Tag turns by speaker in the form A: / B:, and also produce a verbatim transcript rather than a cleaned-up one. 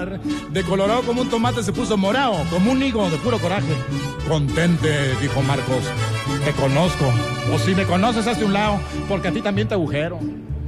A: hablar. De colorado como un tomate se puso morado, como un higo de puro coraje. Contente, dijo Marcos. Te conozco. O si me conoces, hazte un lado, porque a ti también te agujero.